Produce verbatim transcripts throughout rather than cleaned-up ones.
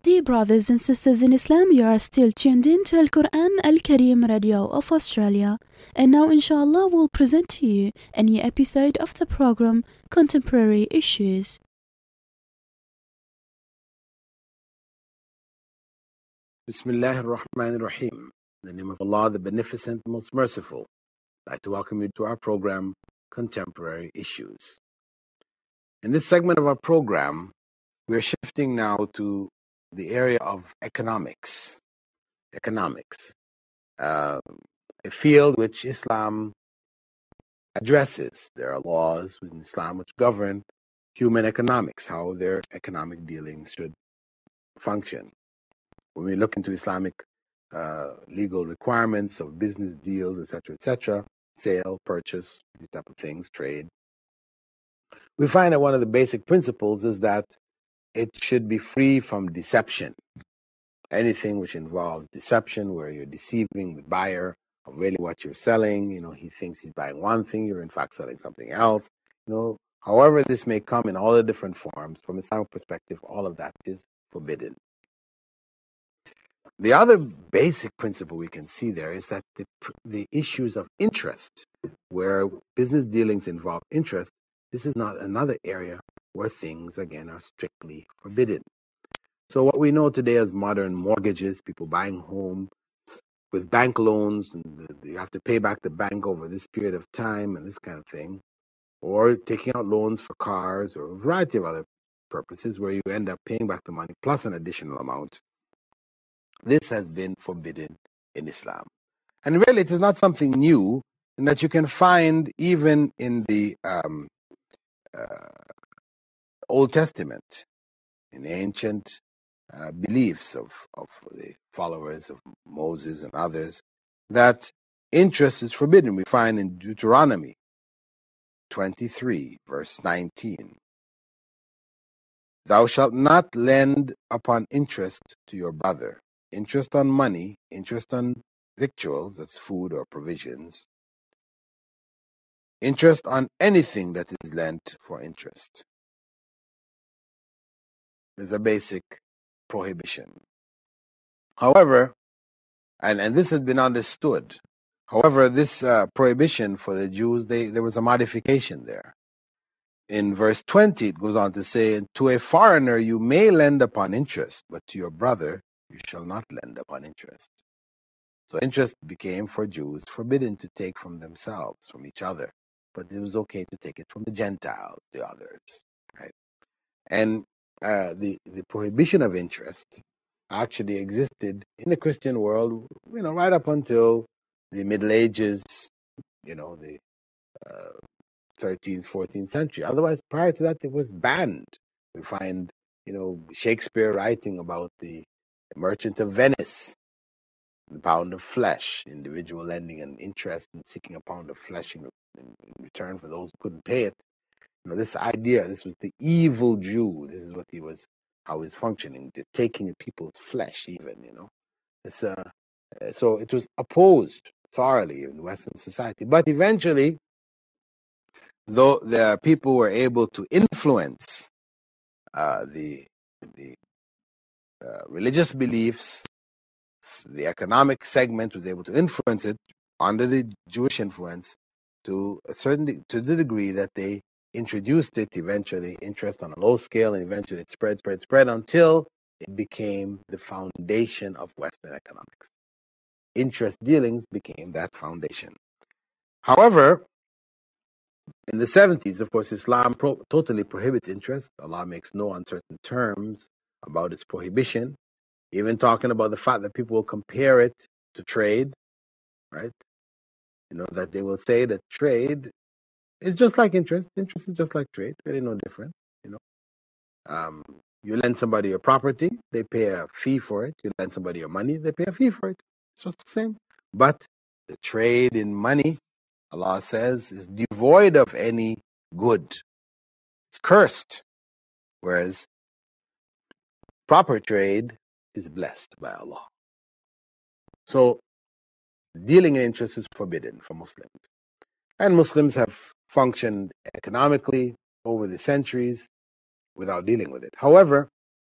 Dear brothers and sisters in Islam, you are still tuned in to Al Quran Al Kareem Radio of Australia. And now, inshallah, we'll present to you a new episode of the program Contemporary Issues. Bismillah ar-Rahman ar-Rahim. In the name of Allah, the Beneficent, Most Merciful. I'd like to welcome you to our program, Contemporary Issues. In this segment of our program, we're shifting now to the area of economics. Economics. Uh, a field which Islam addresses. There are laws within Islam which govern human economics, how their economic dealings should function. When we look into Islamic uh, legal requirements of business deals, et cetera, et cetera, sale, purchase, these type of things, trade, we find that one of the basic principles is that it should be free from deception. Anything which involves deception, where you're deceiving the buyer of really what you're selling, you know, he thinks he's buying one thing, you're in fact selling something else. You know, however this may come in all the different forms, from Islamic perspective, all of that is forbidden. The other basic principle we can see there is that the, the issues of interest, where business dealings involve interest, this is not another area where things, again, are strictly forbidden. So what we know today as modern mortgages, people buying home with bank loans, and you have to pay back the bank over this period of time and this kind of thing, or taking out loans for cars or a variety of other purposes where you end up paying back the money plus an additional amount. This has been forbidden in Islam. And really, it is not something new, in that you can find even in the um, uh, Old Testament, in ancient uh, beliefs of, of the followers of Moses and others, that interest is forbidden. We find in Deuteronomy twenty-three, verse nineteen, "Thou shalt not lend upon interest to your brother." Interest on money, interest on victuals, that's food or provisions, interest on anything that is lent for interest. There's a basic prohibition. However, and, and this has been understood, however, this uh, prohibition for the Jews, they, there was a modification there. In verse twenty, it goes on to say, "To a foreigner you may lend upon interest, but to your brother you shall not lend upon interest." So interest became for Jews forbidden to take from themselves, from each other, but it was okay to take it from the Gentiles, the others, right? And uh, the the prohibition of interest actually existed in the Christian world, you know, right up until the Middle Ages, you know, the uh, thirteenth, fourteenth century. Otherwise, prior to that, it was banned. We find, you know, Shakespeare writing about the Merchant of Venice, the pound of flesh, individual lending an interest and seeking a pound of flesh in, in return for those who couldn't pay it. You know, this idea, this was the evil Jew. This is what he was, how he was functioning, taking people's flesh, even. You know, it's uh, so it was opposed thoroughly in Western society. But eventually, though the people were able to influence uh, the the uh, religious beliefs, the economic segment was able to influence it under the Jewish influence to a certain de- to the degree that they introduced it eventually, interest on a low scale, and eventually it spread, spread, spread until it became the foundation of Western economics. Interest dealings became that foundation. However, in the seventies, of course, Islam pro- totally prohibits interest. Allah makes no uncertain terms about its prohibition, even talking about the fact that people will compare it to trade, right? You know, that they will say that trade is just like interest. Interest is just like trade, really no different. You know, um, you lend somebody your property, they pay a fee for it. You lend somebody your money, they pay a fee for it. It's just the same. But the trade in money, Allah says, is devoid of any good. It's cursed. Whereas proper trade is blessed by Allah. So dealing in interest is forbidden for Muslims. And Muslims have functioned economically over the centuries without dealing with it. However,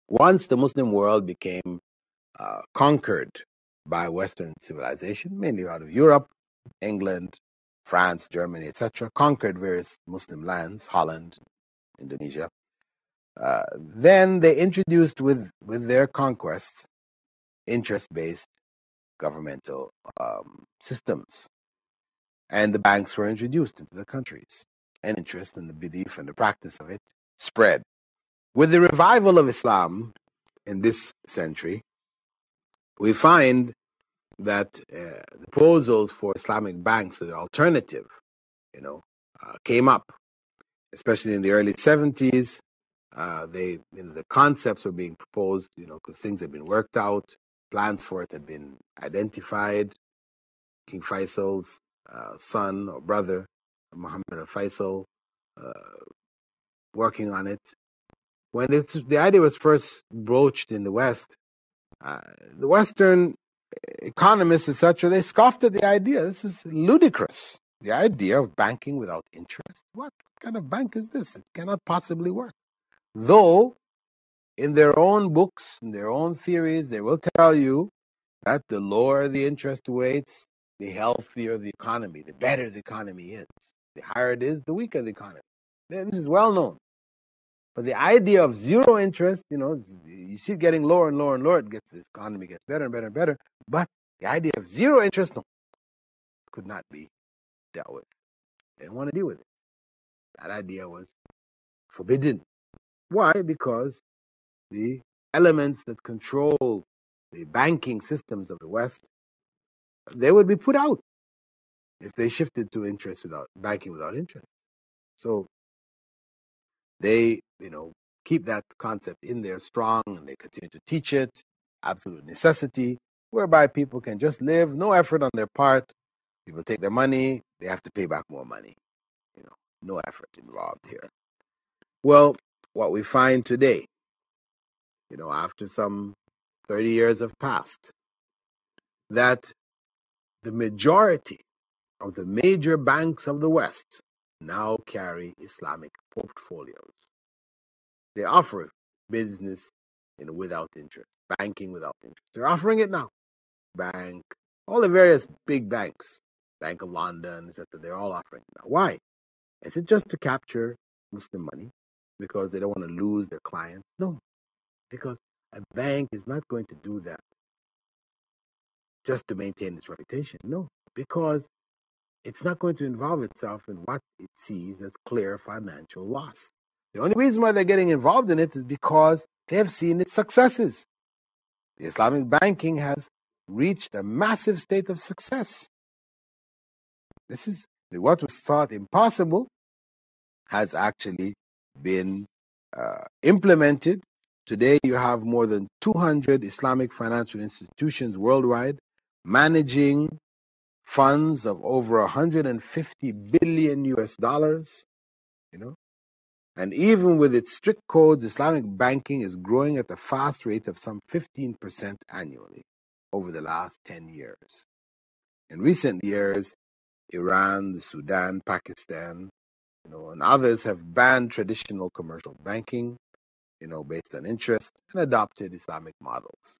Once the Muslim world became uh, conquered by Western civilization, mainly out of Europe, England, France, Germany, et cetera, conquered various Muslim lands, Holland, Indonesia. Uh, then they introduced with, with their conquests interest-based governmental um, systems. And the banks were introduced into the countries. And interest and the belief and the practice of it spread. With the revival of Islam in this century, we find that uh, the proposals for Islamic banks as an alternative, you know, uh, came up, especially in the early seventies. Uh, they, you know, the concepts were being proposed, you know, because things had been worked out, plans for it had been identified. King Faisal's uh, son or brother, Muhammad al-Faisal, uh, working on it. When it, the idea was first broached in the West, uh, the Western economists, et cetera, they scoffed at the idea. This is ludicrous. The idea of banking without interest. What kind of bank is this? It cannot possibly work. Though, in their own books, in their own theories, they will tell you that the lower the interest rates, the healthier the economy, the better the economy is. The higher it is, the weaker the economy. This is well known. But the idea of zero interest, you know, you see it getting lower and lower and lower. It gets, the economy gets better and better and better. But the idea of zero interest, no, could not be dealt with. They didn't want to deal with it. That idea was forbidden. Why? Because the elements that control the banking systems of the West, they would be put out if they shifted to interest without banking without interest. So they, you know, keep that concept in there strong, and they continue to teach it, absolute necessity, whereby people can just live, no effort on their part. People take their money, they have to pay back more money. You know, no effort involved here. Well, what we find today, you know, after some thirty years have passed, that the majority of the major banks of the West now carry Islamic portfolios. They offer business, you know, without interest, banking without interest. They're offering it now. Bank, all the various big banks, Bank of London, et cetera, they're all offering it now. Why? Is it just to capture Muslim money because they don't want to lose their clients? No, because a bank is not going to do that just to maintain its reputation. No, because it's not going to involve itself in what it sees as clear financial loss. The only reason why they're getting involved in it is because they have seen its successes. The Islamic banking has reached a massive state of success. This is what was thought impossible has actually been uh, implemented. Today, you have more than two hundred Islamic financial institutions worldwide managing funds of over one hundred fifty billion U S dollars. You know, and even with its strict codes, Islamic banking is growing at a fast rate of some fifteen percent annually over the last ten years. In recent years, Iran, the Sudan, Pakistan, you know, and others have banned traditional commercial banking, you know, based on interest, and adopted Islamic models.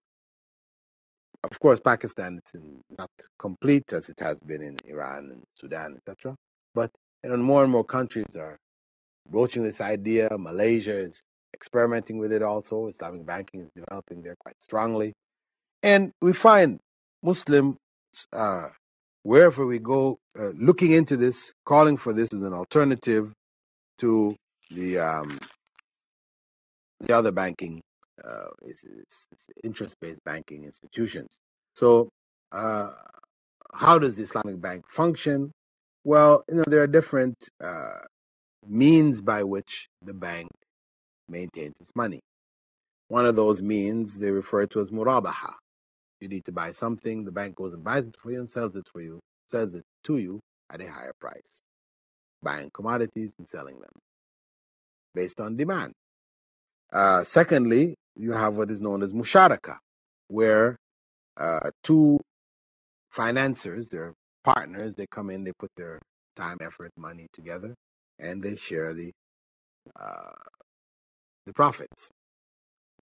Of course, Pakistan is not complete as it has been in Iran and Sudan, et cetera. But you know, more and more countries are broaching this idea. Malaysia is experimenting with it also. Islamic banking is developing there quite strongly. And we find Muslims, uh, wherever we go, uh, looking into this, calling for this as an alternative to the um, the other banking, uh, is, is, is interest-based banking institutions. So, uh, how does the Islamic bank function? Well, you know, there are different uh, means by which the bank maintains its money. One of those means they refer to as murabaha. You need to buy something, the bank goes and buys it for you and sells it for you, sells it to you at a higher price, buying commodities and selling them based on demand. Uh, secondly, you have what is known as musharaka, where uh, two financiers, they're partners, they come in, they put their time, effort, money together, and they share the uh, the profits.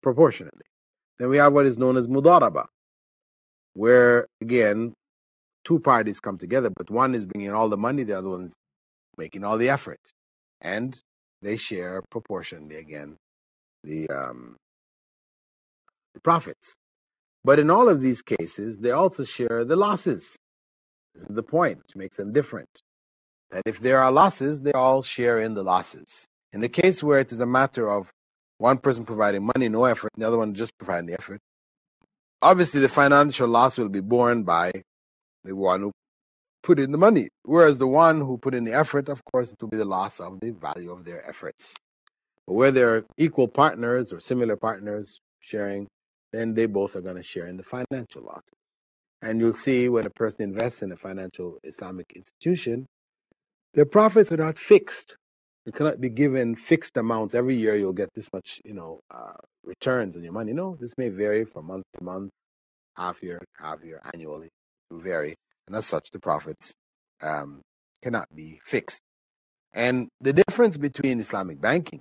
proportionally. Then we have what is known as mudaraba, where again two parties come together, but one is bringing all the money, the other one's making all the effort, and they share proportionally again the um, the profits. But in all of these cases, they also share the losses. This is the point, which makes them different. That if there are losses, they all share in the losses. In the case where it is a matter of one person providing money, no effort, and the other one just providing the effort, obviously the financial loss will be borne by the one who put in the money. Whereas the one who put in the effort, of course, it will be the loss of the value of their efforts. But where they're equal partners or similar partners sharing, then they both are going to share in the financial losses. And you'll see when a person invests in a financial Islamic institution, their profits are not fixed. They cannot be given fixed amounts. Every year you'll get this much, you know, uh, returns on your money. No, this may vary from month to month, half year, half year, annually. It will vary. And as such, the profits um, cannot be fixed. And the difference between Islamic banking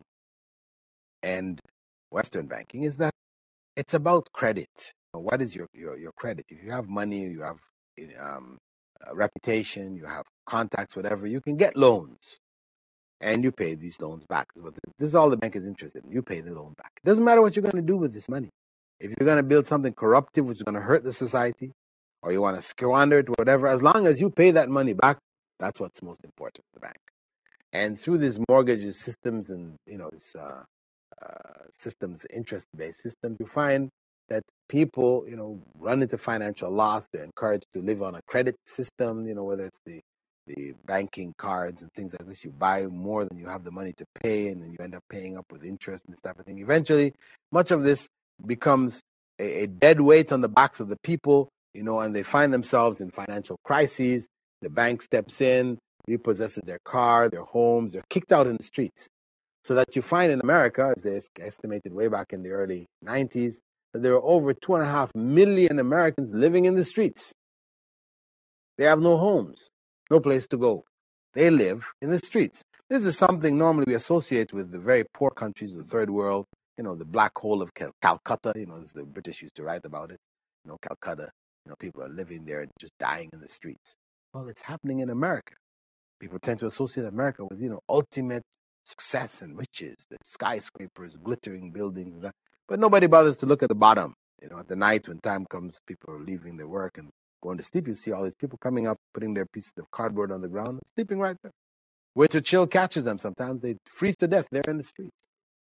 and Western banking is that it's about credit. What is your, your, your credit? If you have money, you have um, a reputation, you have contacts, whatever, you can get loans and you pay these loans back. This is all the bank is interested in. You pay the loan back. It doesn't matter what you're going to do with this money. If you're going to build something corruptive, which is going to hurt the society, or you want to squander it, whatever, as long as you pay that money back, that's what's most important to the bank. And through these mortgages systems and, you know, this uh, uh, systems, interest-based systems, you find that people, you know, run into financial loss. They're encouraged to live on a credit system, you know, whether it's the the banking cards and things like this. You buy more than you have the money to pay, and then you end up paying up with interest and this type of thing. Eventually, much of this becomes a, a dead weight on the backs of the people, you know, and they find themselves in financial crises. The bank steps in, repossesses their car, their homes, they're kicked out in the streets. So that you find in America, as they estimated way back in the early nineties, that there are over two and a half million Americans living in the streets. They have no homes, no place to go. They live in the streets. This is something normally we associate with the very poor countries of the third world, you know, the black hole of Cal- Calcutta, you know, as the British used to write about it. You know, Calcutta, you know, people are living there just dying in the streets. Well, it's happening in America. People tend to associate America with, you know, ultimate success and riches, the skyscrapers, glittering buildings, and that. But nobody bothers to look at the bottom. You know, at the night when time comes, people are leaving their work and going to sleep. You see all these people coming up, putting their pieces of cardboard on the ground, and sleeping right there. Winter chill catches them. Sometimes they freeze to death there in the streets.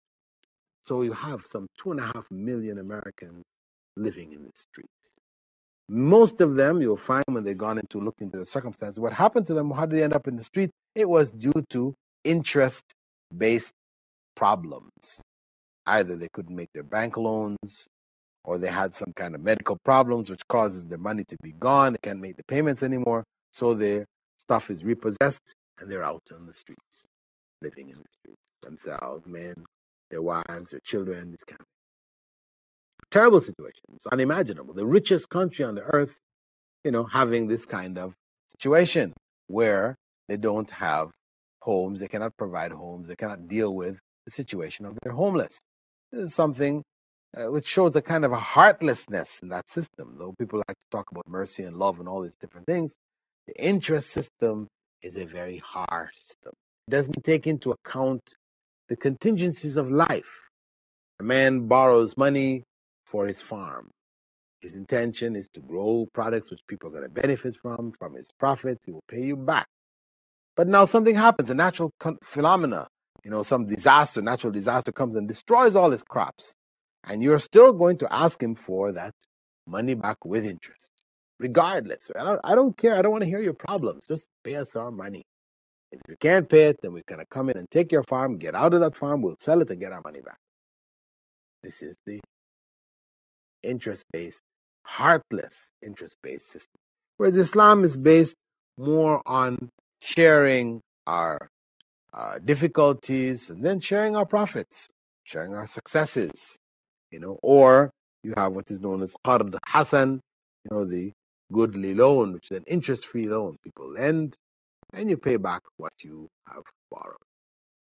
So you have some two and a half million Americans living in the streets. Most of them, you'll find when they've gone into looked into the circumstances, what happened to them, how did they end up in the street? It was due to interest-based problems. Either they couldn't make their bank loans, or they had some kind of medical problems, which causes their money to be gone. They can't make the payments anymore, so their stuff is repossessed, and they're out on the streets, living in the streets, themselves, men, their wives, their children, this kind of terrible situation. It's unimaginable. The richest country on the earth, you know, having this kind of situation where they don't have homes, they cannot provide homes, they cannot deal with the situation of their homeless. This is something uh, which shows a kind of a heartlessness in that system. Though people like to talk about mercy and love and all these different things, the interest system is a very harsh system. It doesn't take into account the contingencies of life. A man borrows money for his farm. His intention is to grow products which people are going to benefit from, from his profits. He will pay you back. But now something happens, a natural phenomena, you know, some disaster, natural disaster comes and destroys all his crops. And you're still going to ask him for that money back with interest, regardless. I don't, I don't care. I don't want to hear your problems. Just pay us our money. If you can't pay it, then we're going to come in and take your farm, get out of that farm, we'll sell it and get our money back. This is the interest-based, heartless interest-based system. Whereas Islam is based more on sharing our uh, difficulties and then sharing our profits, sharing our successes, you know, or you have what is known as qard hasan, you know, the goodly loan, which is an interest-free loan. People lend and you pay back what you have borrowed.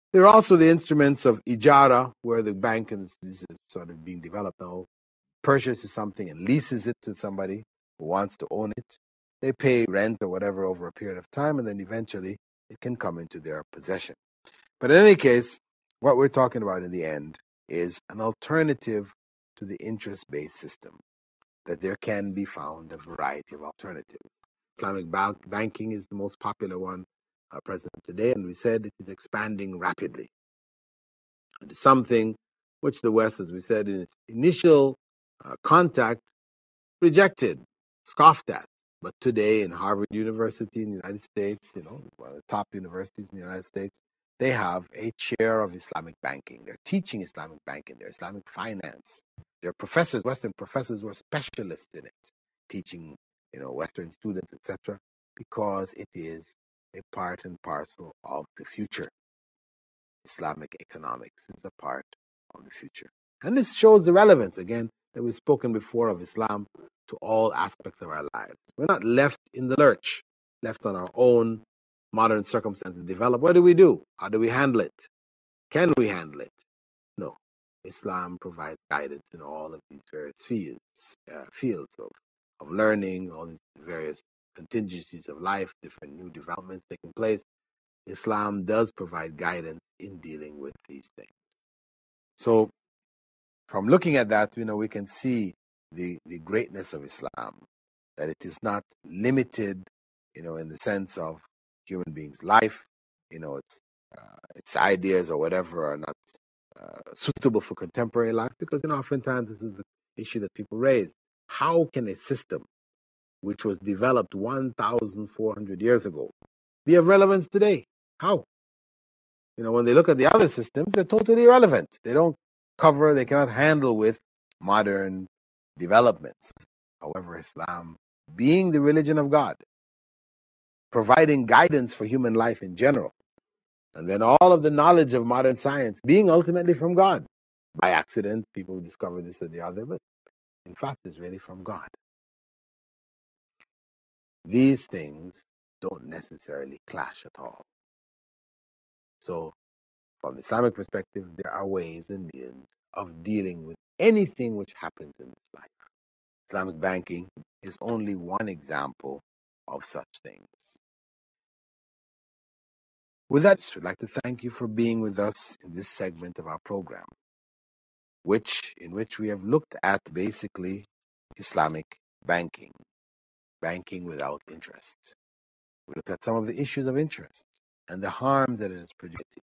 There are also the instruments of ijara, where the bank is, this is sort of being developed now, purchases something and leases it to somebody who wants to own it. They pay rent or whatever over a period of time, and then eventually it can come into their possession. But in any case, what we're talking about in the end is an alternative to the interest-based system, that there can be found a variety of alternatives. Islamic bank, banking is the most popular one uh, present today, and we said it is expanding rapidly. It is something which the West, as we said in its initial uh, contact, rejected, scoffed at. But today in Harvard University in the United States, you know, one of the top universities in the United States, they have a chair of Islamic banking. They're teaching Islamic banking, they're Islamic finance. They're professors, Western professors who are specialists in it, teaching, you know, Western students, et cetera, because it is a part and parcel of the future. Islamic economics is a part of the future. And this shows the relevance, again, that we've spoken before of Islam to all aspects of our lives. We're not left in the lurch, left on our own. Modern circumstances develop. What do we do? How do we handle it? Can we handle it? No. Islam provides guidance in all of these various fields, uh, fields of, of learning, all these various contingencies of life, different new developments taking place. Islam does provide guidance in dealing with these things. So from looking at that, you know, we can see the, the greatness of Islam, that it is not limited, you know, in the sense of human beings' life, you know, its, uh, its ideas or whatever are not uh, suitable for contemporary life, because, you know, oftentimes this is the issue that people raise. How can a system which was developed one thousand four hundred years ago be of relevance today? How? You know, when they look at the other systems, they're totally irrelevant. They don't cover, they cannot handle with modern developments. However, Islam, being the religion of God, providing guidance for human life in general, and then all of the knowledge of modern science being ultimately from God. By accident, people discover this or the other, but in fact, it's really from God. These things don't necessarily clash at all. So, from the Islamic perspective, there are ways and means of dealing with anything which happens in this life. Islamic banking is only one example of such things. With that, I'd like to thank you for being with us in this segment of our program, which in which we have looked at basically Islamic banking, banking without interest. We looked at some of the issues of interest and the harm that it has produced.